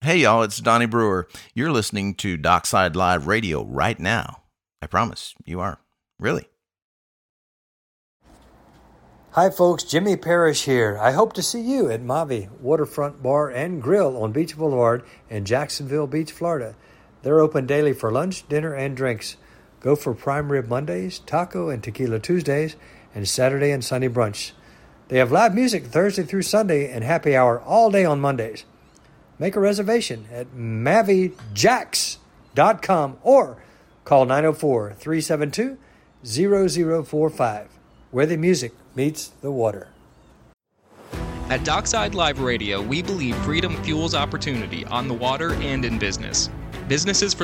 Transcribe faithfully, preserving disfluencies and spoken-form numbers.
Hey, y'all, it's Donnie Brewer. You're listening to Dockside Live Radio right now. I promise you are. Really. Hi, folks. Jimmy Parrish here. I hope to see you at Mavi Waterfront Bar and Grill on Beach Boulevard in Jacksonville Beach, Florida. They're open daily for lunch, dinner, and drinks. Go for prime rib Mondays, taco and tequila Tuesdays, and Saturday and Sunday brunch. They have live music Thursday through Sunday and happy hour all day on Mondays. Make a reservation at mavi jacks dot com or call nine oh four, three seven two, zero zero four five, where the music meets the water. At Dockside Live Radio, we believe freedom fuels opportunity on the water and in business. Businesses for